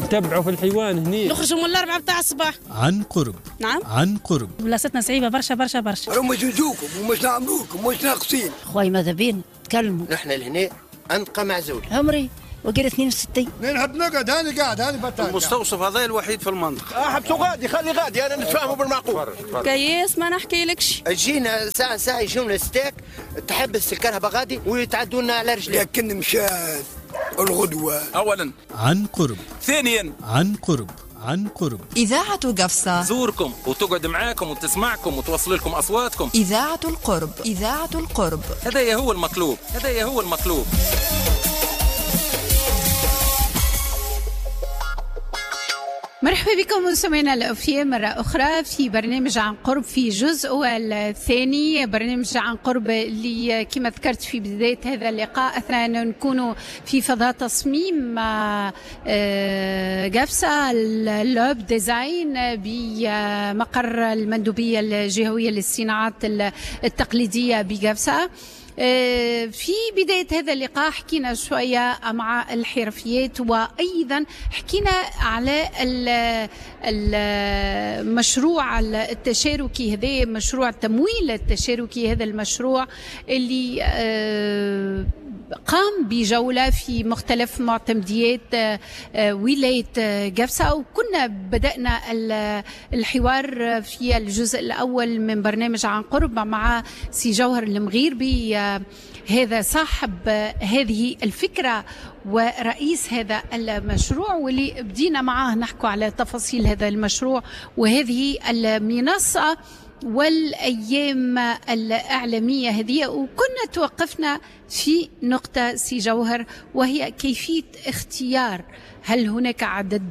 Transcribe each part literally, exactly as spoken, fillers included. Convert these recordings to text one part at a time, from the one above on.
نتبعوا في الحيوان هني، نخرجوا من الأربعة بتاع الصباح عن قرب. نعم عن قرب. بلاصتنا صعيبة برشا برشا برشا. هم يجوزوكم ومش نعملوكم ومش ناقصين. خويا ماذا بين تكلموا. نحن لهنا أنقى معزول. عمري وقيل اثنين وستين. نحب نقعد هاني قاعد هاني بطال. المستوصف هذا الوحيد في المنطقة. اه حبسوا غادي خلي غادي انا نتفاهموا بالمعقول. كيس ما نحكي لكش. جينا ساعة ساعة يجونا ستيك تحبس الكرهبة غادي ويتعدونا على رجلين. لكن مشات الغدوة. أولا عن قرب. ثانيا عن قرب. عن قرب. إذاعة قفصة زوركم وتقعد معاكم وتسمعكم وتوصل لكم أصواتكم. إذاعة القرب. إذاعة القرب. هذا هو المطلوب. هذا هو المطلوب. مرحبا بكم مستمعينا الأوفياء مرة أخرى في برنامج عن قرب في جزء الثاني. برنامج عن قرب اللي كما ذكرت في بداية هذا اللقاء أثناء أن نكون في فضاء تصميم قفصة اللوب ديزاين بمقر المندوبية الجهوية للصناعات التقليدية بقفصة. في بداية هذا اللقاء حكينا شوية مع الحرفيات وأيضا حكينا على المشروع التشاركي هذا، مشروع التمويل التشاركي، هذا المشروع اللي قام بجولة في مختلف معتمديات ولاية قفصة، وكنا بدأنا الحوار في الجزء الأول من برنامج عن قرب مع سي جوهر المغيربي، هذا صاحب هذه الفكرة ورئيس هذا المشروع، واللي بدينا معاه نحكي على تفاصيل هذا المشروع وهذه المنصة والأيام الإعلامية هذه. وكنا توقفنا في نقطة سي جوهر وهي كيفية اختيار، هل هناك عدد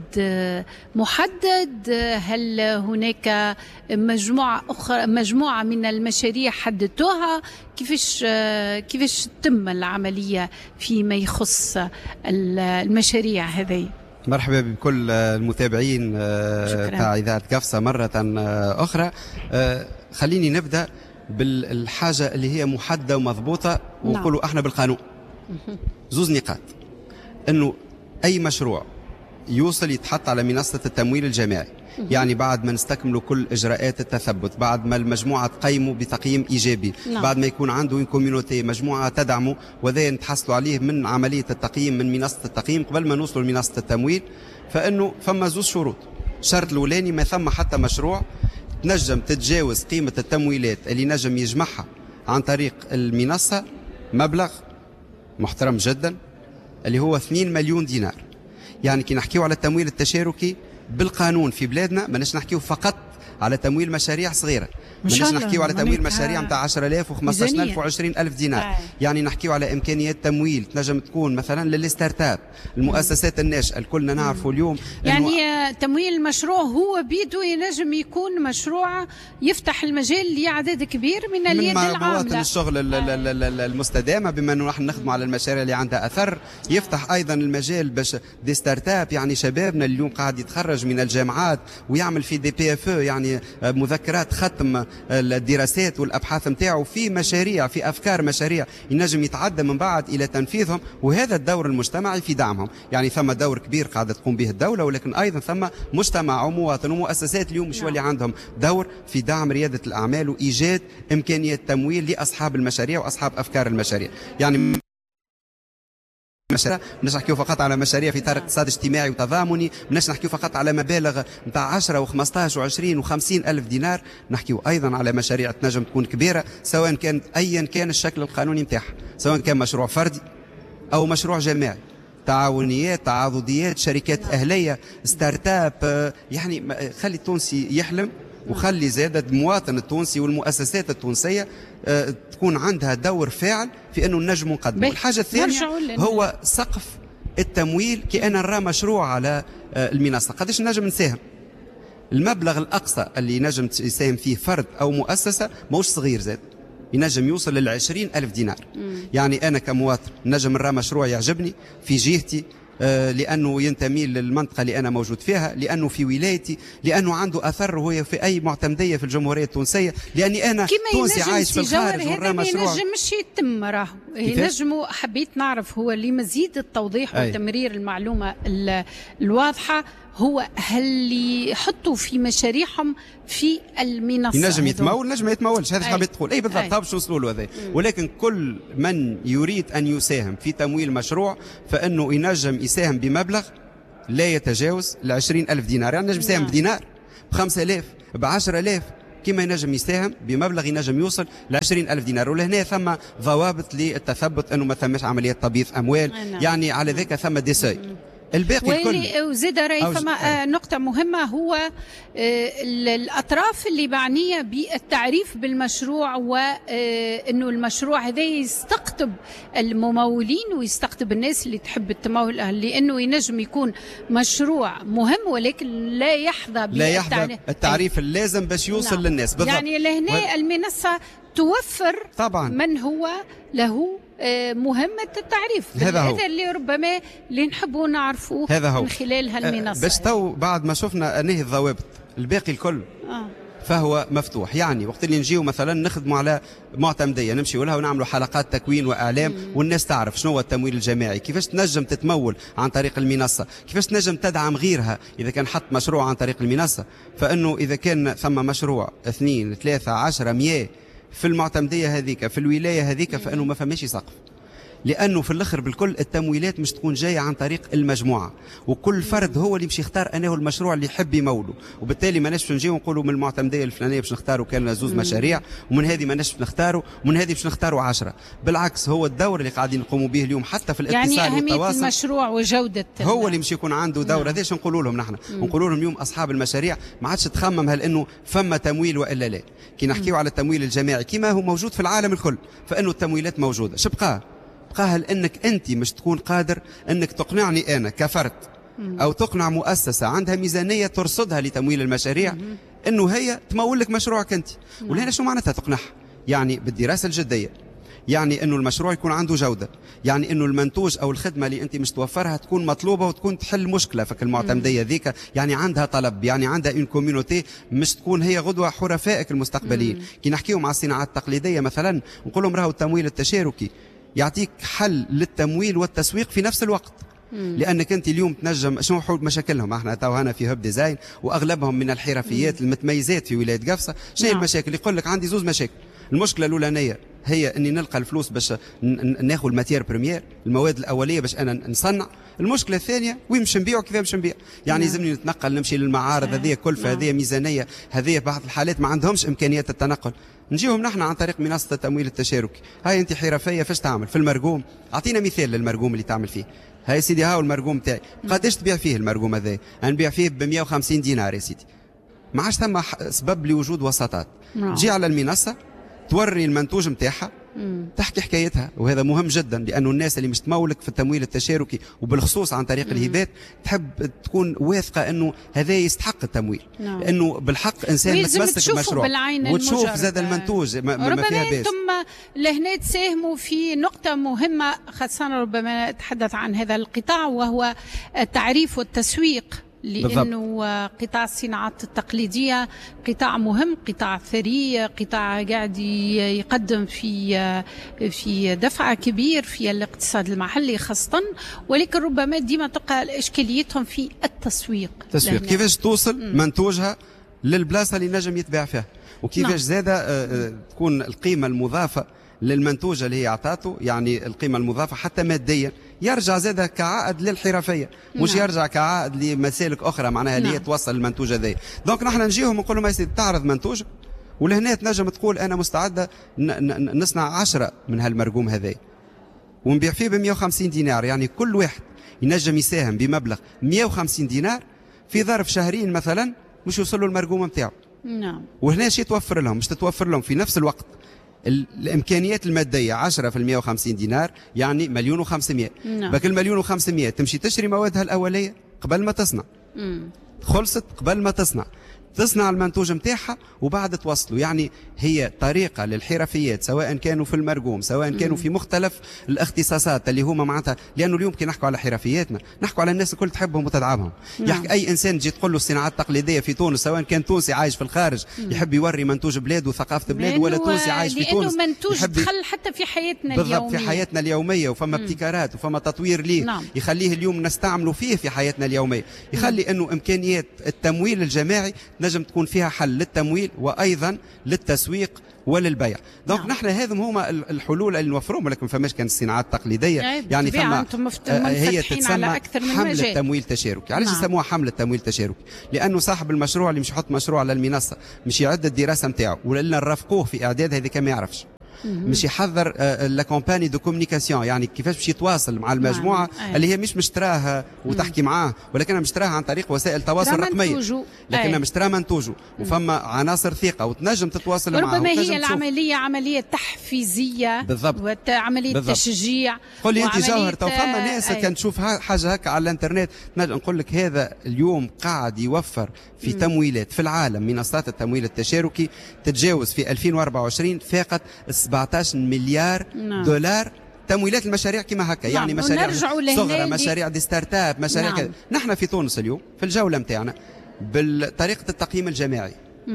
محدد؟ هل هناك مجموعة أخرى مجموعة من المشاريع حددتوها؟ كيفاش كيفاش تتم العملية فيما يخص المشاريع هذه؟ مرحبا بكل المتابعين تاع إذاعة قفصة مرة أخرى. خليني نبدأ بالحاجة اللي هي محددة ومضبوطة ونقولوا احنا بالقانون. زوز نقاط، انه اي مشروع يوصل يتحط على منصة التمويل الجماعي، يعني بعد ما نستكملوا كل اجراءات التثبت، بعد ما المجموعه تقيموا بتقييم ايجابي، نعم. بعد ما يكون عنده كوميونيتي مجموعه تدعمه، وذا نتحصلوا عليه من عمليه التقييم من منصه التقييم قبل ما نوصلوا لمنصه التمويل. فانه فما زوج شروط. الشرط الاولاني ما ثم حتى مشروع تنجم تتجاوز قيمه التمويلات اللي نجم يجمعها عن طريق المنصه مبلغ محترم جدا اللي هو اثنين مليون دينار. يعني كي نحكيو على التمويل التشاركي بالقانون في بلادنا ما نش نحكيو فقط على تمويل مشاريع صغيره، ما نش نحكيو على تمويل مشاريع نتاع عشرة آلاف وخمسطاش ألف وعشرين ألف دينار. آه. يعني نحكيو على امكانيات تمويل تنجم تكون مثلا للستارت اب، المؤسسات الناشئه الكلنا نعرفوا اليوم. يعني تمويل المشروع هو بيدو ينجم يكون مشروع يفتح المجال لاعداد كبير من اليد العامله، من مواطن الشغل آه. المستدامه، بما انه راح نخدموا على المشاريع اللي عندها اثر. يفتح ايضا المجال باش دي ستارت اب، يعني شبابنا اليوم قاعد يتخرج من الجامعات ويعمل في دي بي اف يعني مذكرات ختم الدراسات والابحاث نتاعو في مشاريع، في افكار مشاريع ينجم يتعدى من بعد الى تنفيذهم، وهذا الدور المجتمعي في دعمهم. يعني ثم دور كبير قاعده تقوم به الدوله، ولكن ايضا ثم مجتمع ومواطن ومؤسسات اليوم شو اللي عندهم دور في دعم رياده الاعمال وايجاد امكانيه تمويل لاصحاب المشاريع واصحاب افكار المشاريع. يعني مشاريع مش نحكيو فقط على مشاريع في اطار اقتصاد اجتماعي وتضامني، مش نحكيو فقط على مبالغ نتاع عشرة وخمسطاش وعشرين وخمسين ألف دينار، نحكيو أيضا على مشاريع تنجم تكون كبيرة سواء كانت أيا كان الشكل القانوني نتاعها، سواء كان مشروع فردي أو مشروع جماعي، تعاونيات، تعاضديات، شركات أهلية، ستارت اب. يعني خلي التونسي يحلم، وخلي زادة المواطن التونسي والمؤسسات التونسية أه تكون عندها دور فاعل في أنه نجم نقدم. الحاجة الثانية هو سقف التمويل. كي أنا نرى مشروع على أه المنصة قداش نجم نساهم؟ المبلغ الأقصى اللي نجم يساهم فيه فرد أو مؤسسة موش صغير، زاد ينجم يوصل للعشرين ألف دينار. مم. يعني أنا كمواطن نجم نرى مشروع يعجبني في جهتي آه لأنه ينتمي للمنطقة اللي أنا موجود فيها، لأنه في ولايتي، لأنه عنده أثر وهي في أي معتمدية في الجمهورية التونسية، لأني أنا تونسي عايش في الخارج وراه مشروع. ما ينجمش يتم راهو ينجموا. حبيت نعرف هو لمزيد التوضيح وتمرير المعلومة الواضحة، هو هل يحطوا في مشاريعهم في المنصة ينجم يتمول نجم ما يتمولش، هذا حبيت تقول اي بالضبط باش نوصلوا له هذا. ولكن كل من يريد ان يساهم في تمويل مشروع فانه ينجم يساهم بمبلغ لا يتجاوز ال عشرين ألف دينار، يعني ينجم يساهم بدينار، بخمسة آلاف، بعشرة آلاف، كما ينجم يساهم بمبلغ ينجم يوصل ل عشرين ألف دينار. ولهنا ثم ضوابط للتثبت انه ما ثماش عمليات تبييض اموال، يعني على ذاك ثم ديساي. الباقي الكل وزيد راي فما آه نقطة مهمة، هو آه الأطراف اللي معنية بالتعريف بالمشروع، وأنه المشروع هذا يستقطب الممولين ويستقطب الناس اللي تحب التمول، لأنه ينجم يكون مشروع مهم ولكن لا يحظى لا يحظى التعريف اللازم باش يوصل نعم. للناس بالضبط. يعني لهنا و... المنصة توفر طبعا من هو له مهمة التعريف، هذا هو. هذا اللي ربما اللي نحبوا نعرفوه هذا هو. من خلال هالمنصة. باش تو بعد ما شفنا انهي الضوابط الباقي الكل آه. فهو مفتوح. يعني وقت اللي نجيو مثلا نخدموا على معتمدية نمشيوا لها ونعملوا حلقات تكوين واعلام مم. والناس تعرف شنو هو التمويل الجماعي، كيفاش تنجم تتمول عن طريق المنصة، كيفاش تنجم تدعم غيرها اذا كان حط مشروع عن طريق المنصة. فانه اذا كان ثم مشروع اثنين ثلاثة عشرة مياه في المعتمدية هذيك في الولاية هذيك فانه ما فماش سقف، لانه في الاخر بالكل التمويلات مش تكون جايه عن طريق المجموعه، وكل فرد هو اللي باش يختار انه المشروع اللي يحب يموله. وبالتالي ما نجمش نجيو نقولوا من المعتمديه الفلانيه باش نختاروا كان زوز مشاريع، ومن هذه ما نجمش نختاروا، ومن هذه باش نختاروا عشرة. بالعكس هو الدور اللي قاعدين نقوموا به اليوم حتى في الاتصال يعني والتواصل، يعني اهميه المشروع وجوده هو اللي مش يكون عنده دور. هذاش نقولوا لهم نحن، نقولوا لهم اليوم اصحاب المشاريع ما عادش تخمم هل انه فما تمويل والا لا. كي نحكيو على التمويل الجماعي كما هو موجود في العالم الكل، فانه التمويلات موجوده. شبقى بقاها انك انت مش تكون قادر انك تقنعني انا كفرد او تقنع مؤسسه عندها ميزانيه ترصدها لتمويل المشاريع انه هي تمول لك مشروعك انت. ولهنا شو معناتها تقنعها؟ يعني بالدراسه الجديه، يعني انه المشروع يكون عنده جوده، يعني انه المنتوج او الخدمه اللي انت مش توفرها تكون مطلوبه وتكون تحل مشكله فك المعتمديه ذيك، يعني عندها طلب، يعني عندها اون كوميونيتي، مش تكون هي غدوه حرفائك المستقبليين. كي نحكيو مع الصناعات التقليديه مثلا نقول لهم راهو التمويل التشاركي يعطيك حل للتمويل والتسويق في نفس الوقت. مم. لانك انت اليوم تنجم شنو حول مشاكلهم. احنا تو هنا في هب ديزاين واغلبهم من الحرفيات مم. المتميزات في ولايه قفصه. شنو نعم. المشاكل؟ يقول لك عندي زوز مشاكل. المشكله الاولانيه هي اني نلقى الفلوس باش ناخذ الماتير بريمير، المواد الاوليه باش انا نصنع. المشكله الثانيه وين باش نبيع وكيف باش نبيع، يعني لازمني نتنقل نمشي للمعارض، هذه كلفه، هذه ميزانيه، هذه بعض الحالات ما عندهمش امكانيات التنقل. نجيهم نحن عن طريق منصه التمويل التشاركي. هاي انت حرفيه فاش تعمل في المرقوم، اعطينا مثال للمرقوم اللي تعمل فيه. هاي سيدي هاو المرقوم تاعي، قداش تبيع فيه المرقوم هذا؟ نبيع فيه ب مية وخمسين دينار يا سيدي. ما عادش ثم سبب لوجود وساطات. تجي على المنصه توري المنتوج نتاعها، تحكي حكايتها، وهذا مهم جدا لانه الناس اللي مش تمولك في التمويل التشاركي وبالخصوص عن طريق الهبات تحب تكون واثقه انه هذا يستحق التمويل، نعم. لانه بالحق انسان متمسك بالمشروع وتشوف زاد المنتوج ما, ما فيها باس. ثم لهنا تساهموا في نقطه مهمه، خاصه ربما نتحدث عن هذا القطاع وهو التعريف والتسويق، لأنه قطاع الصناعات التقليدية قطاع مهم، قطاع ثري، قطاع قاعد يقدم في في دفعة كبير في الاقتصاد المحلي خاصة، ولكن ربما ديما تبقى إشكاليتهم في التسويق. التسويق كيفاش توصل م. منتوجها للبلاصة اللي نجم يتباع فيها، وكيفاش نعم. زادة تكون القيمة المضافة للمنتوج اللي هي عطاته، يعني القيمة المضافة حتى ماديا يرجع زادة كعائد للحرفية، مش نعم. يرجع كعائد لمسالك أخرى معناها اللي نعم. هي توصل المنتوج هذا. دونك نحن نجيهم نقول لهم يا سيدي تعرض منتوجك، ولهنا تنجم تقول أنا مستعدة نصنع عشرة من هالمرقوم هذا ونبيع فيه ب مية وخمسين دينار، يعني كل واحد ينجم يساهم بمبلغ مية وخمسين دينار في ظرف شهرين مثلا مش يوصل له المرقوم نتاعو. نعم. وهنا شي توفر لهم، مش تتوفر لهم في نفس الوقت الامكانيات الماديه عشرة في المية وخمسين دينار، يعني مليون وخمسمية. نعم. باك المليون وخمسمية تمشي تشري موادها الاوليه قبل ما تصنع، مم. خلصت قبل ما تصنع، تصنع المنتوج متاعها وبعد توصله. يعني هي طريقة للحرفيات سواء كانوا في المرقوم سواء كانوا في مختلف الاختصاصات اللي هما معناتها، لأنه اليوم كي نحكوا على حرفياتنا نحكوا على الناس الكل تحبهم وتدعمهم. نعم. يحكي أي إنسان تجي تقول له الصناعات التقليدية في تونس سواء كان تونسي عايش في الخارج مم. يحب يوري منتوج بلاده وثقافة بلاده، ولا تونسي عايش في تونس لأنه منتوج دخل حتى في حياتنا اليومية. بالضبط، في حياتنا اليومية وفما مم. ابتكارات وفما تطوير ليه نعم. يخليه اليوم نستعملوا فيه في حياتنا اليومية، يخلي مم. أنه إمكانيات التمويل الجماعي نجم تكون فيها حل للتمويل وأيضا للتسويق وللبيع. دونك نعم. نحن هذم هما الحلول اللي نوفرهم، ولكن فماش كان الصناعات التقليديه يعني, يعني فما هي تتسمى حمله تمويل تشاركي. علاش نعم. يسموها حمله تمويل تشاركي؟ لانه صاحب المشروع اللي مش يحط مشروع على المنصه مش يعد الدراسه نتاعو ولا نرافقوه في اعداد هذه كما يعرفش، مش يحضر لا كومباني دو كومونيكاسيون، يعني كيفاش باش يتواصل مع المجموعه نعم. اللي هي مش مشتراها وتحكي معاه، ولكنها مشتراها عن طريق وسائل التواصل الرقميه، لكنها مشترا منتوجه وفما عناصر ثقه وتنجم تتواصل معاه. ربما هي العمليه عمليه تحفيزيه بالضبط، وعمليه بالضبط. تشجيع. قول لي انت جوهر، تو فما ناس كان تشوف حاجه هكا على الانترنت نقول لك هذا اليوم قاعد يوفر في مم. تمويلات في العالم، منصات التمويل التشاركي تتجاوز في ألفين وأربعة وعشرين فاقت سبعة عشر مليار نعم. دولار تمويلات المشاريع كما هكا، يعني نعم. مشاريع صغرى، مشاريع دي ستارت اب، مشاريع نعم. كذا. نحن في تونس اليوم في الجوله نتاعنا بطريقه التقييم الجماعي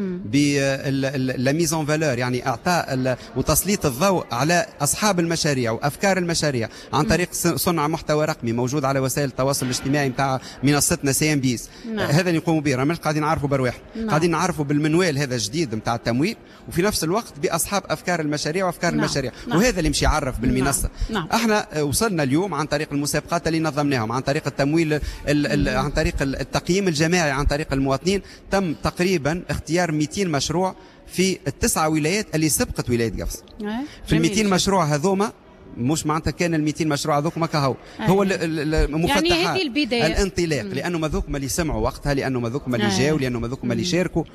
بالميزون فالور، يعني اعطاء وتسليط الضوء على اصحاب المشاريع وافكار المشاريع عن طريق صنع محتوى رقمي موجود على وسائل التواصل الاجتماعي نتاع منصتنا سي ام بيس. نعم. هذا اللي نقوموا به، مش قاعدين نعرفوا برواح، نعم. قاعدين نعرفوا بالمنوال هذا الجديد نتاع التمويل، وفي نفس الوقت باصحاب افكار المشاريع وافكار نعم. المشاريع. نعم. وهذا اللي مش يعرف بالمنصه. نعم. احنا وصلنا اليوم عن طريق المسابقات اللي نظمناهم، عن طريق التمويل ال ال عن طريق التقييم الجماعي عن طريق المواطنين، تم تقريبا اختيار مئتين مشروع في التسعة ولايات اللي سبقت ولاية قفص. في ال مئتين مشروع هذوما مش معناتها كان ال مئتين مشروع هذوك ما كهو هو المفتحات يعني هذه البداية الانطلاق، لانه ما اللي سمعوا وقتها، لانه ما اللي جاوا، لانه ما اللي شاركوا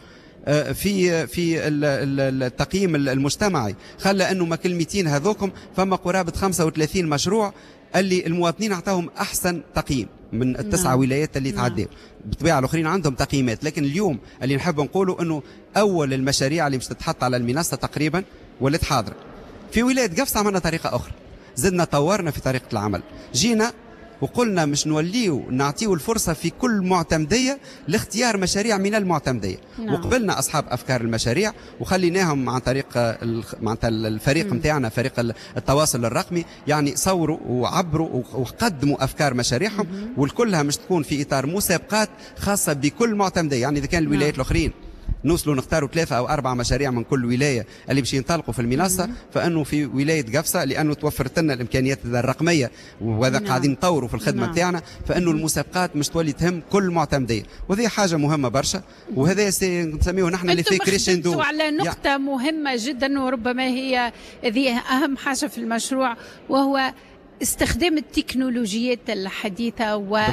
في في التقييم المجتمعي، خلى انه ما كل مئتين هذوكم فما قرابه خمسة وثلاثين مشروع اللي المواطنين اعطاهم احسن تقييم من التسعة نعم. ولايات اللي تعدوا. بالطبيعه الاخرين عندهم تقييمات، لكن اليوم اللي نحب نقوله انه اول المشاريع اللي مش تتحط على المنصه تقريبا ولات حاضره. في ولايه قفص عملنا طريقه اخرى، زدنا طورنا في طريقه العمل، جينا وقلنا مش نوليو نعطيو الفرصه في كل معتمديه لاختيار مشاريع من المعتمديه. نعم. وقبلنا اصحاب افكار المشاريع وخليناهم عن طريق معناتها الفريق نتاعنا فريق التواصل الرقمي، يعني صوروا وعبروا وقدموا افكار مشاريعهم، والكلها مش تكون في اطار مسابقات خاصه بكل معتمديه. يعني اذا كان الولايات نعم. الاخرين نوصلوا نختاروا ثلاثة أو أربع مشاريع من كل ولاية اللي باش ينطلقوا في المنصة، فإنه في ولاية قفصة لأنه توفرت لنا الإمكانيات الرقمية وهذا نعم. قاعدين نطوروا في الخدمة نعم. تاعنا، فإنه المسابقات مش تولي تهم كل معتمدية، وهذه حاجة مهمة برشا، وهذا نسميه نحن اللي في كريشندو. على نقطة يعني مهمة جدا وربما هي هذه أهم حاجة في المشروع، وهو استخدام التكنولوجيات الحديثة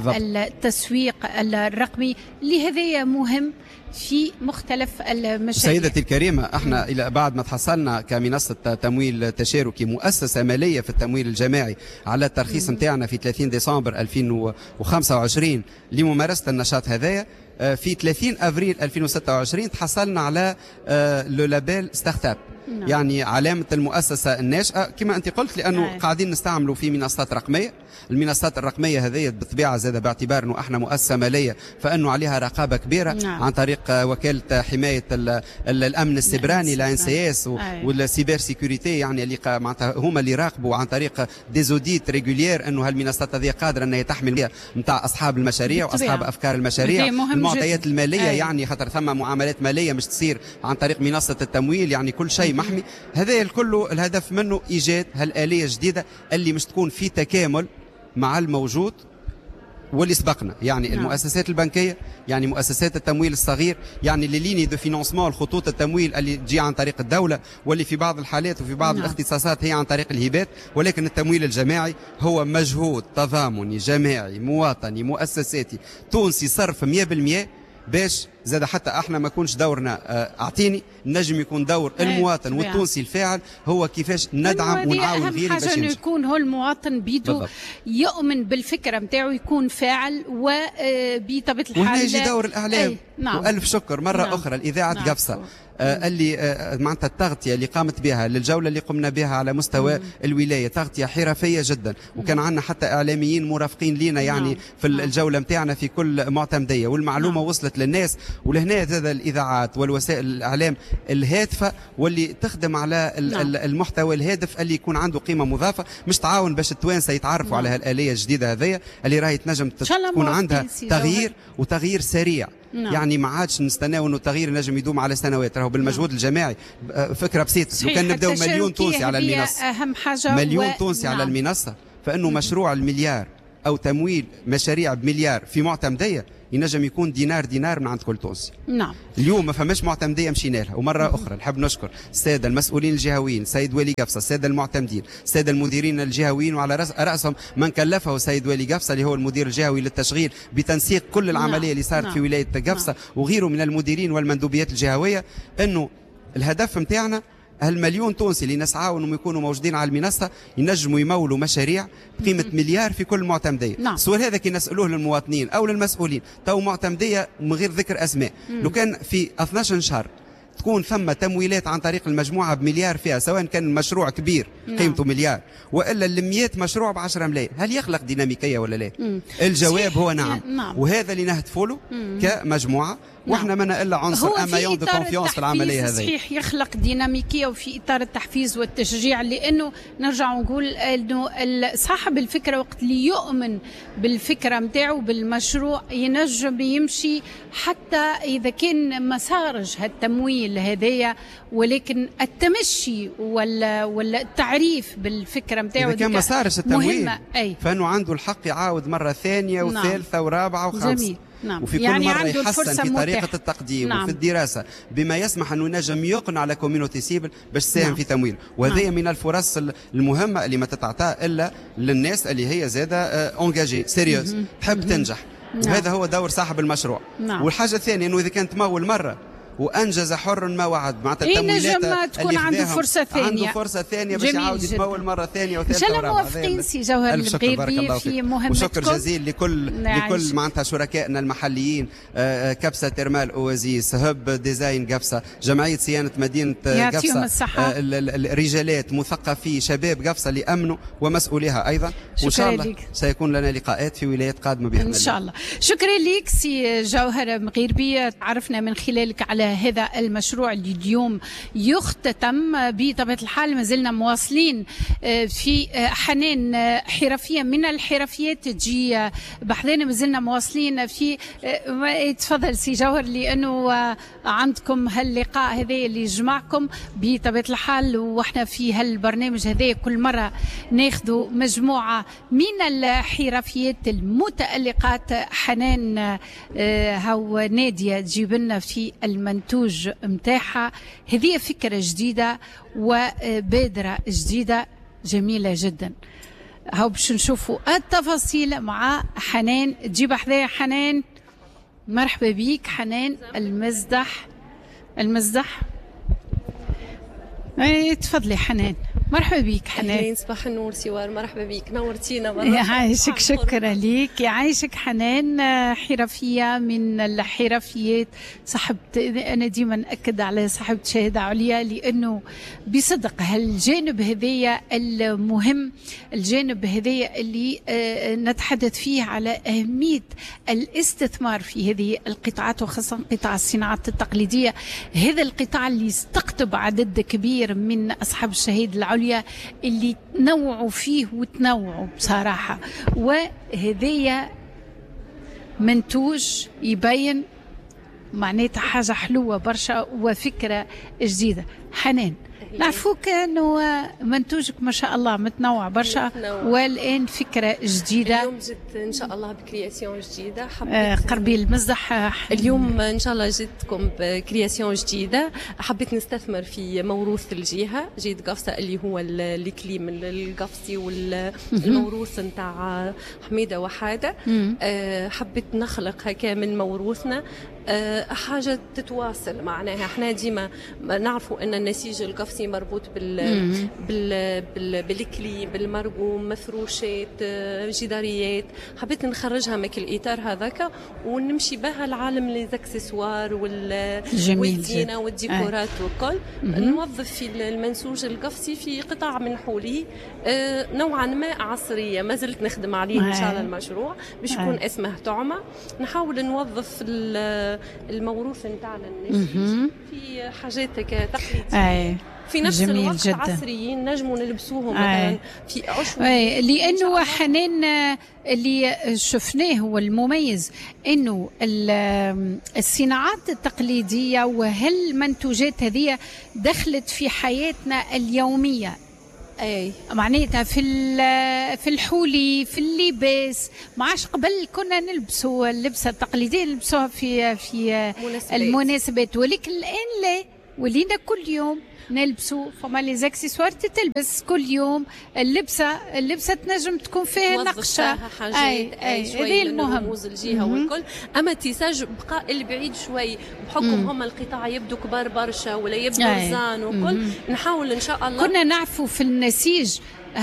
والتسويق الرقمي اللي هذا مهم في مختلف المشاريع. سيدتي الكريمة، احنا الى بعد ما تحصلنا كمنصة تمويل تشاركي مؤسسة مالية في التمويل الجماعي على الترخيص نتاعنا في ثلاثين ديسمبر ألفين وخمسة وعشرين لممارسة النشاط هذايا، في ثلاثين أفريل ألفين وستة وعشرين تحصلنا على لو لابيل ستارت اب، يعني علامة المؤسسة الناشئة كما أنت قلت، لأنه آه. قاعدين نستعملوا في منصات رقمية. المنصات الرقمية هذه بالطبيعة زادة باعتبار أنه احنا مؤسسة مالية فأنه عليها رقابة كبيرة نعم. عن طريق وكالة حماية ال ال الأمن السبراني لا إن سي إس والسيبر سيكوريتي، يعني اللي معناتها هما اللي راقبوا عن طريق ديزوديت ريغولير أنه هالمنصات هذه قادرة أنها تحمل نتاع أصحاب المشاريع وأصحاب أفكار المشاريع، المعطيات المالية آه. يعني خاطر ثم معاملات مالية مش تصير عن طريق منصة التمويل، يعني كل شيء محمي. هذا الكل الهدف منه إيجاد هالآلية الجديدة اللي مش تكون في تكامل مع الموجود واللي سبقنا، يعني نعم. المؤسسات البنكية، يعني مؤسسات التمويل الصغير، يعني اللي ليني دو فينانسمون الخطوط التمويل اللي تجي عن طريق الدولة، واللي في بعض الحالات وفي بعض نعم. الاختصاصات هي عن طريق الهبات، ولكن التمويل الجماعي هو مجهود تضامني جماعي مواطني مؤسساتي تونسي صرف مئة بالمئة باش زاد حتى احنا ما يكونش دورنا اعطيني، نجم يكون دور المواطن والتونسي الفاعل هو كيفاش ندعم ونعاون غيري باش ينجح. يكون هو المواطن بيدو يؤمن بالفكره نتاعو، يكون فاعل وبطبيعه الحال وهنا يجي دور الاعلام. نعم. والف شكر مره نعم. اخرى لاذاعه نعم. قفصه آه اللي آه معناتها التغطيه اللي قامت بها للجوله اللي قمنا بها على مستوى مم. الولايه، تغطيه حرفيه جدا، وكان عندنا حتى اعلاميين مرافقين لينا يعني نعم. في الجوله نتاعنا في كل معتمديه، والمعلومه نعم. وصلت للناس. ولهنا زاد الاذاعات والوسائل الاعلام الهادفه واللي تخدم على نعم. المحتوى الهادف اللي يكون عنده قيمه مضافه، مش تعاون باش التوانسه يتعرفوا نعم. على هالاليه الجديده هذيا اللي راهي تنجم تكون عندها تغيير وتغيير سريع. نعم. يعني ما عادش نستناو انه التغيير نجم يدوم على سنوات، راهو بالمجهود نعم. الجماعي. فكره بسيطه، لو كان نبداو مليون تونسي على المنصه اهم حاجه مليون و... تونسي نعم. على المنصه، فانه مم. مشروع المليار او تمويل مشاريع بمليار في معتمديه ينجم يكون دينار دينار من عند كل تونسي. نعم. اليوم ما فماش معتمديه مشينا لها، ومره مم. اخرى نحب نشكر الساده المسؤولين الجهويين، سيد والي قفصه، الساده المعتمدين، الساده المديرين الجهويين، وعلى رأس راسهم من كلفه سيد والي قفصه اللي هو المدير الجهوي للتشغيل بتنسيق كل العمليه نعم. اللي صارت نعم. في ولايه قفصه نعم. وغيره من المديرين والمندوبيات الجهويه. انه الهدف نتاعنا هالمليون تونسي اللي نسعاو انهم يكونوا موجودين على المنصه ينجموا يمولوا مشاريع بقيمه مليار في كل معتمديه. نعم. السؤال هذا كي نسالوه للمواطنين او للمسؤولين، تو معتمديه من غير ذكر اسماء، مم. لو كان في اثناش شهر تكون ثم تمويلات عن طريق المجموعه بمليار فيها، سواء كان مشروع كبير نعم. قيمته مليار والا المئات مشروع ب عشرة ملايين، هل يخلق ديناميكيه ولا لا؟ مم. الجواب هو نعم. نعم. وهذا اللي نهدفوا له كمجموعه. واحنا ما الا عنصر امايون دو كونفيونس في العمليه هذه. صحيح يخلق ديناميكيه وفي اطار التحفيز والتشجيع، لانه نرجع نقول انه صاحب الفكره وقت اللي يؤمن بالفكره نتاعو بالمشروع ينجم يمشي حتى اذا كان ما صارش هالتمويل هذايا، ولكن التمشي ولا ولا التعريف بالفكره نتاعو اذا كان ما صارش التمويل فانه عنده الحق يعاود مره ثانيه وثالثه نعم. ورابعه وخامسه. جميل. نعم. وفي يعني كل مرة يحسن في طريقة متح. التقديم نعم. وفي الدراسة بما يسمح أنه ينجم يقنع على كوميونيتي سيبل باش تساهم نعم. في تمويل، وهذه نعم. من الفرص المهمة اللي ما تتعطى إلا للناس اللي هي زادة أونجاجي سيريوز تحب تنجح. نعم. وهذا هو دور صاحب المشروع. نعم. والحاجة الثانية أنه إذا كان تمول مرة وانجز حر ما وعد، معناتها التمويلات ما تكون عنده فرصه ثانيه عنده فرصه ثانيه باش يعاود يتمول مره ثانيه وثالثه ورابعه. ان شاء الله موافقين سي جوهر البغيبي في مهمتكم، وشكر جزيل لكل لكل معناتها شركائنا المحليين، كبسه ترمال اوازيس، هب ديزاين قفصه، جمعيه صيانه مدينه قفصه، الرجالات مثقفي شباب قفصه اللي امنوا ومسؤوليها ايضا. وان شاء الله ليك. سيكون لنا لقاءات في ولايات قادمه باذن الله ان شاء الله. شكرا لك سي جوهر مغيربي، عرفنا من خلالك على هذا المشروع اللي اليوم يختتم. بطبيعة الحال ما زلنا مواصلين في حنان حرفية من الحرفيات تجي بحذانا، ما زلنا مواصلين في. تفضل سي جوهر، لأنه عندكم هاللقاء هذا اللي يجمعكم بطبيعة الحال، واحنا في هالبرنامج هذا كل مرة ناخذوا مجموعة من الحرفيات المتألقات. حنان هاو نادية تجيب لنا في المنتوج متاعها، هذه فكرة جديدة وبادرة جديدة جميلة جدا. هاو باش نشوفوا التفاصيل مع حنان. تجيب حذايا حنان، مرحبا بيك حنان المزدح. المزدح اي تفضلي حنان. مرحبا بيك حنان. صباح النور سوار، مرحبا بيك، نورتينا مرة. يعيشك، شكرا ليك، يعيشك. حنان حرفية من الحرفيات، صاحبت أنا ديما أكد على صاحبة شهادة عليا، لأنه بصدق هالجانب هذايا المهم، الجانب هذايا اللي نتحدث فيه على أهمية الاستثمار في هذه القطاعات، وخاصة قطاع الصناعات التقليدية، هذا القطاع اللي استقطب عدد كبير من أصحاب الشهادة العليا اللي تنوعوا فيه وتنوعوا بصراحة، وهذية منتوج يبين معناتها حاجة حلوة برشا وفكرة جديدة. حنان، نعرفوك انه منتوجك ما شاء الله متنوع برشا، والان فكره جديده. اليوم جيت ان شاء الله بكرياسيون جديده، حبيت قربي المزح. اليوم ان شاء الله جيتكم بكرياسيون جديده، حبيت نستثمر في موروث الجهه، جيت قفصه اللي هو الكليم القفصي والموروث نتاع حميده وحاده. حبيت نخلق هكا من موروثنا حاجة تتواصل معناها. احنا ديما نعرفوا ان النسيج القفصي مربوط بال بال بال بالكلي بالمرقوم مفروشات جداريات. حبيت نخرجها من الاطار هذاك ونمشي بها العالم لي زاكسسوار والزينه والديكورات والكل. نوظف في المنسوج القفصي في قطع من حوله نوعا ما عصريه، ما زلت نخدم عليه ان شاء الله المشروع باش يكون اسمه طعمه. نحاول نوظف الموروث نتاعنا النسيج في حاجات تقليديه في نفس الوقت جداً. عصريين نجموا نلبسوهم مثلا في عشوة، لانه حنان اللي شفناه هو المميز انه الصناعات التقليديه وهالمنتوجات هذه دخلت في حياتنا اليوميه. اي معناتها في في الحولي في اللباس. ما عادش قبل كنا نلبسوا اللبسه التقليديه نلبسوها في في مناسبات. المناسبات، ولكن الان لا، ولينا كل يوم نلبسوا. فما لي زاكسيسوار تتلبس كل يوم. اللبسه اللبسه تنجم تكون فيها نقشه حاجات اي, أي شوي المهم رموز الجهه والكل. اما التيساج بقى البعيد شوي بحكم هم القطاع يبدو كبار برشا ولا يبدو رزان وكل. نحاول ان شاء الله. كنا نعرفوا في النسيج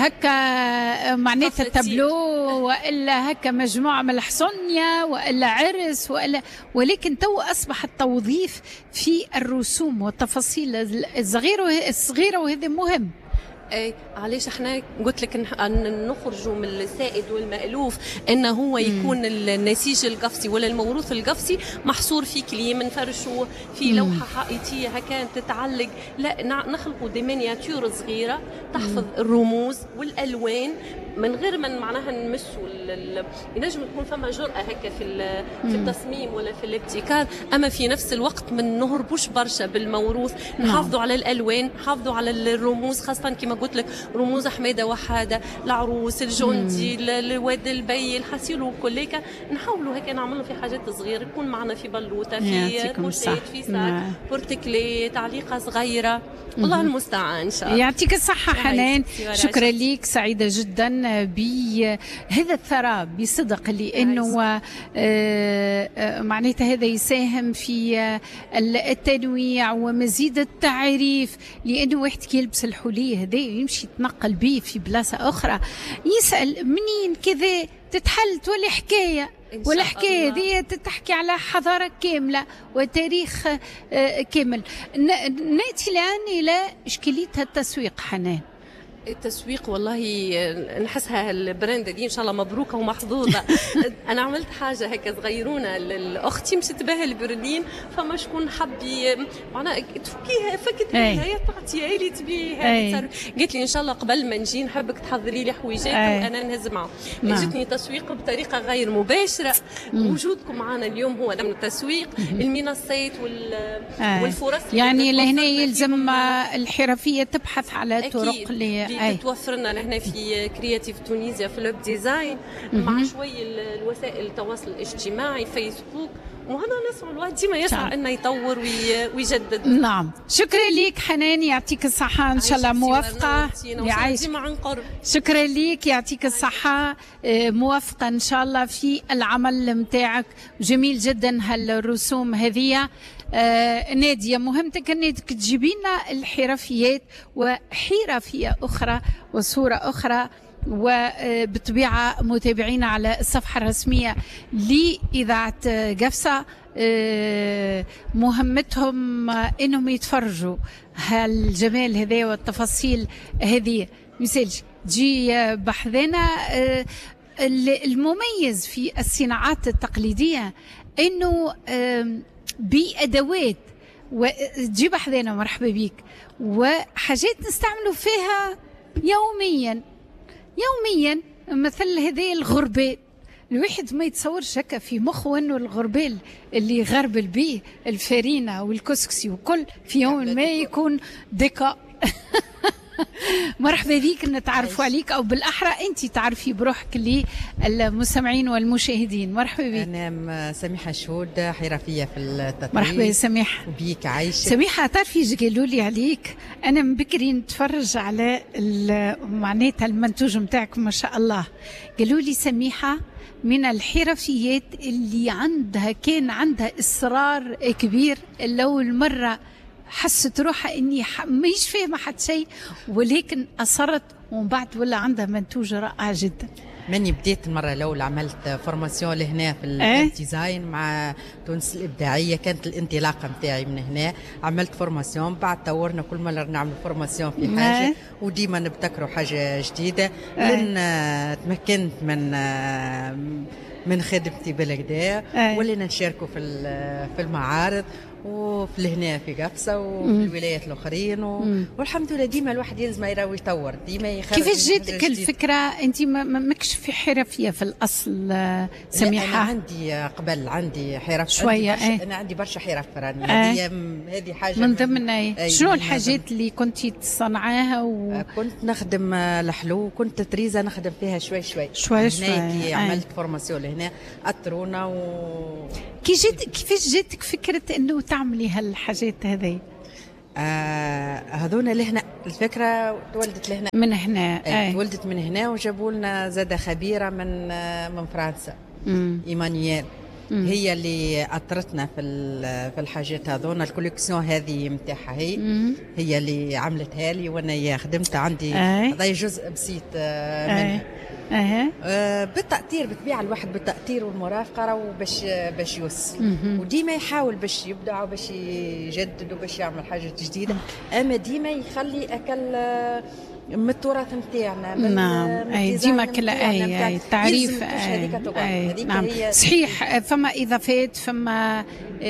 هكا معناتها تابلو والا هكا مجموعه من الحصنيه والا عرس والا، ولكن تو اصبح التوظيف في الرسوم والتفاصيل الصغيره الصغيره وهذا مهم. اي علاش احنا قلت لك نخرجوا من السائد والمألوف انه هو يكون النسيج القفصي ولا الموروث القفصي محصور في كليم نفرشوا في لوحه حائطيه هكا تتعلق. لا، نخلقوا دي مينياتور صغيره تحفظ الرموز والالوان من غير ما معناها نمسوا. ينجم تكون فما جرأة هكا في في التصميم ولا في الابتكار، اما في نفس الوقت ما نهربوش برشا بالموروث. نحافظوا على الالوان، نحافظوا على الرموز، خاصه كما قلت لك رموز حماده وحاده، العروس، الجندي، الواد البي، الحسيل وكليكا. نحاولوا هكا نعملوا في حاجات صغيره يكون معنا في بلوطه، في بوشيت، في ساك، بورتكلي، تعليقه صغيره. الله المستعان ان شاء الله. يعطيك الصحه حنان، شكرا لك، سعيده جدا بهذا الثراء بصدق، لانه معناتها هذا يساهم في التنويع ومزيد التعريف. لانه واحد كي يلبس الحلي هذا يمشي يتنقل به في بلاصه اخرى يسال منين كذا تتحل تولي حكايه، والحكايه دي تحكي على حضاره كامله وتاريخ كامل. ناتي الان الى اشكاليه التسويق حنان. التسويق والله نحسها البراند دي ان شاء الله مبروكه ومحظوظه. انا عملت حاجه هكا صغيرونه لاختي مشيت بها لبرلين، فما شكون حبي معناها تفكيها فكت بها هي تعطيها لي تبيها. قالت لي ان شاء الله قبل ما نجي نحبك تحضري لي حويجات وانا نهز معهم. جتني تسويق بطريقه غير مباشره. وجودكم معنا اليوم هو من التسويق، المنصات والفرص يعني لهنا يلزم الحرفيه تبحث على طرق اللي تتوفر لنا هنا في كرياتيف تونيزيا في لوب ديزاين مع شوي الوسائل التواصل الاجتماعي فيسبوك. وهذا نسعى الواحد ديما يسعى انه يطور ويجدد. نعم، شكرا لك حنان، يعطيك الصحه، ان شاء الله موفقه. يعيشك عن قرب. شكرا لك، يعطيك الصحه، موفقه ان شاء الله في العمل نتاعك. جميل جدا هالرسوم هذه. آه نادية، مهمتك انك تجيبي لنا الحرفيات وحرفية اخرى وصورة اخرى، وبطبيعة متابعين على الصفحة الرسمية لإذاعة قفصة آه مهمتهم انهم يتفرجوا هالجمال هذا والتفاصيل هذه. مثالش تجي بحذنا. آه المميز في الصناعات التقليدية انه آه بأدوات وتجيب حذانا مرحبا بيك وحاجات نستعملوا فيها يوميا يوميا مثل هذه الغربال. الواحد ما يتصورش هكا في مخه انه الغربال اللي يغربل به الفارينة والكسكسي وكل في يوم ما يكون ديكا مرحبا بك، نتعرفوا عليك او بالاحرى انت تعرفي بروحك للمستمعين والمشاهدين. مرحبا بك. انا سميحه شهود، حرفيه في التطريز. مرحبا يا سميحه. بيك عايشه. سميحه تعرفي قالوا لي عليك انا من بكري نتفرج على معناتها المنتوج نتاعك ما شاء الله. قالوا لي سميحه من الحرفيات اللي عندها كان عندها اصرار كبير، لأول مرة حست روحها اني مش فاهمه حتى شيء ولكن اصرت، ومن بعد ولا عندها منتوج رائع جدا. مني بديت المره الاولى عملت فورماسيون لهنا في الديزاين مع تونس الابداعيه، كانت الانطلاقه نتاعي من هنا. عملت فورماسيون، بعد طورنا كل مره نعمل فورماسيون في حاجه وديما نبتكروا حاجه جديده. لين تمكنت من من خدمتي بالكدا، ولينا نشاركوا في في المعارض وفي هنا في قفصة وفي مم. الولايات الأخرين و... والحمد لله ديما الواحد يلزم يراوي يطور، ديما يخرج. كيفاش جاتك الفكرة؟ أنت ماكش في حرفية في الأصل سميحة؟ أنا عندي قبل عندي حرف شوية. عندي ايه؟ أنا عندي برشا حرف راني. هذه هذه حاجة من ضمن ايه؟ شنو الحاجات اللي كنتي تصنعاها؟ و... كنت نخدم الحلو، كنت تريزة نخدم فيها شوي شوي شوي شوي. هنا عملت فورماسيون لهنا أطرونا و... كي جات كيفاش جاتك فكرة إنه تعملي هالحاجات هذه؟ آه هذونا لهنا الفكرة تولدت لهنا من هنا. ايه تولدت من هنا، وجابوا لنا زادة خبيرة من من فرنسا. مم. إيمانويل. مم. هي اللي أطرتنا في في الحاجات هذونا، الكوليكسيون هذه متاعها هي. مم. هي اللي عملتها لي وانا خدمت عندي. هذا جزء بسيط منها. أه. آه بالتأثير بالطبيعة الواحد بالتأثير والمرافقة راهو باش باش يوصل، وديما يحاول باش يبدع وباش يجدد وباش يعمل حاجة جديدة، أما ديما يخلي أكل من التراث نتاعنا. نعم اي ديما كلا اي اي التعريف. اي نعم صحيح، فما اضافات، فما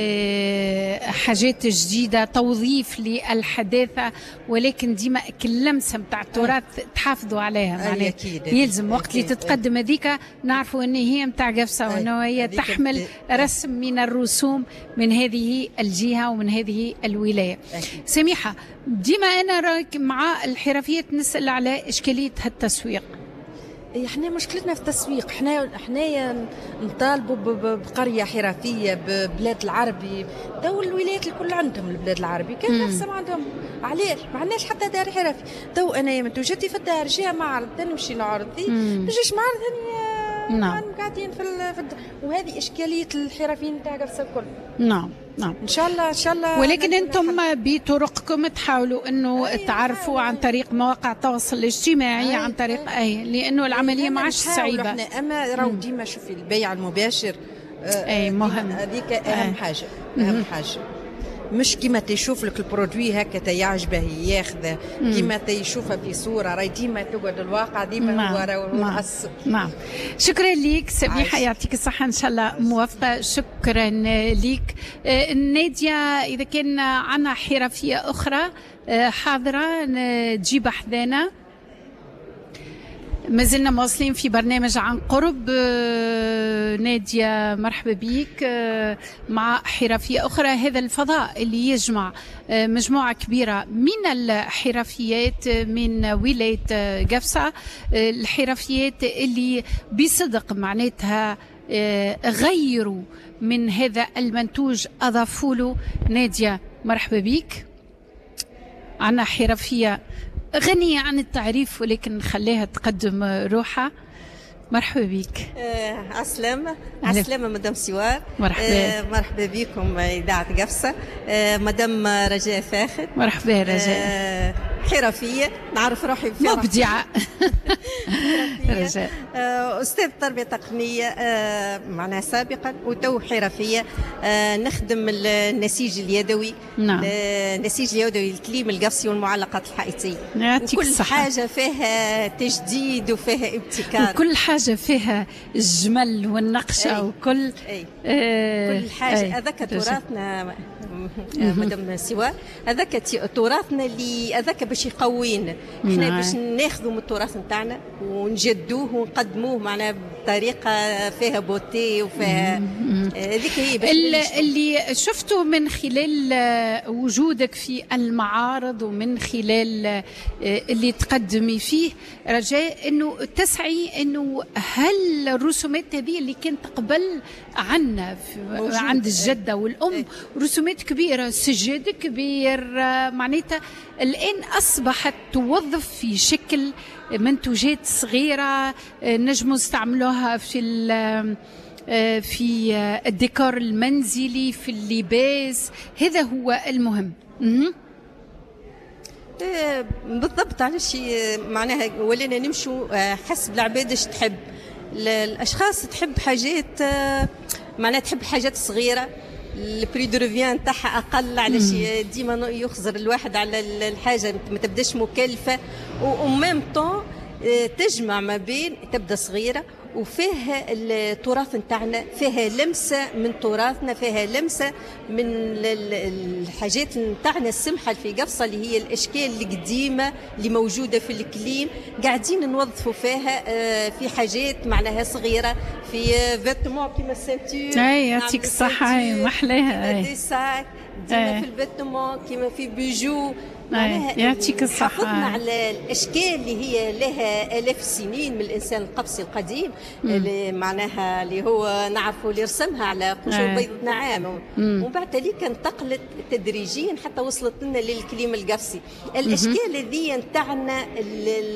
اه حاجات جديده، توظيف للحداثه، ولكن ديما كل لمسه نتاع التراث تحافظوا عليها. معناها يلزم وقت اللي تتقدم هذيك نعرفوا ان هي نتاع قفصه، وانه هي تحمل رسم من الرسوم من هذه الجهه ومن هذه الولايه. سميحه، ديما انا راك مع الحرفيات نسأل على إشكالية التسويق. احنا مشكلتنا في التسويق، احنا احنا نطالبوا بقريه حرفيه ببلاد العربي، تو الولايات الكل عندهم البلاد العربي كان نفسهم عندهم. علاش ما عندناش حتى دار حرفي؟ تو انا منتوجاتي في الدار جايه معرض نمشي نعرض فيه، نجيش معرض ثاني نعم قاعدين في, في وهذه اشكاليه الحرفيين نتاع قفصه الكل. نعم نعم ان شاء الله ان شاء الله. ولكن انتم بطرقكم تحاولوا انه أيه تعرفوا عن طريق مواقع التواصل الاجتماعي. أيه عن طريق اي لانه العمليه ما عادش صعيبه. اما راهو ديما شوفي البيع المباشر اي مهم، هذيك اهم أي. حاجه اهم حاجه، مش كيما تشوف لك البرودوي هكا تيعجبه ياخذه، كيما تيشوفها في صوره راهي ديما تقعد الواقع ديما نعم. هو راهو الاصل. نعم شكرا لك سميحه، يعطيك الصحه ان شاء الله موفقه. شكرا لك. آه ناديه، اذا كان عندنا حرفيه اخرى آه حاضره تجيب حذانا. ما زلنا مواصلين في برنامج عن قرب. نادية مرحبا بك مع حرفية أخرى. هذا الفضاء اللي يجمع مجموعة كبيرة من الحرفيات من ولاية قفصة، الحرفيات اللي بصدق معناتها غيروا من هذا المنتوج أضافوا له. نادية مرحبا بك. عنا حرفية غنية عن التعريف ولكن نخليها تقدم روحها. مرحبا بك. آه عسلامة عسلامة مدام سوار. مرحبا. آه مرحبا بكم إذاعة قفصة. آه مدام رجاء فاخر. مرحبا رجاء. آه حرفية نعرف روحي في مبدعة. رجاء. آه أستاذ تربية تقنية آه معناها سابقا، وتو حرفية. آه نخدم النسيج اليدوي. نعم. النسيج اليدوي، الكليم القفصي والمعلقات الحائطية. يعطيك كل الصحة. حاجة فيها تجديد وفيها ابتكار، وكل حاجة فيها الجمل والنقشة. أي. وكل أي. آه كل حاجة. هذاك تراثنا مدام سوار، هذاك تراثنا اللي هذاك باش يقوينا. احنا باش ناخذوا من التراث نتاعنا ونجدوه ونقدموه معناها طريقه فيها بوتي وفيها هذيك هي اللي, اللي شفته من خلال وجودك في المعارض ومن خلال اللي تقدمي فيه رجاء انه تسعي انه هل الرسومات هذه اللي كانت قبل عنا عند الجده والام رسومات كبيره، سجاد كبير معناتها الان اصبحت توظف في شكل منتوجات صغيره نجموا نستعملوها في في الديكور المنزلي في اللباس، هذا هو المهم. بالضبط، علاش معناها ولينا نمشوا حسب العباد ايش تحب. الاشخاص تحب حاجات معناها تحب حاجات صغيره، البري دو ريفيان تاعها اقل، علاش ديما يخزر الواحد على الحاجه ما تبداش مكلفه، وميم طون تجمع ما بين تبدا صغيره وفيها التراث نتاعنا، فيها لمسه من تراثنا، فيها لمسه من الحاجات نتاعنا السمحه في قفصه اللي هي الاشكال القديمه اللي موجوده في الكليم، قاعدين نوظفوا فيها في حاجات معناها صغيره، في فيتمون كيما السنتور. اي يعطيك الصحه، ما احلاها. دي ساك ديما في الفيتمون كيما في بيجو، يعطيك الصحة. حافظنا على الأشكال اللي هي لها آلاف السنين من الإنسان القبسي القديم، اللي معناها اللي هو نعرفوا اللي رسمها على قشور بيض نعام، ومن بعد تاليك انتقلت تدريجيا حتى وصلت لنا للكليم القبسي. الأشكال هذه نتاعنا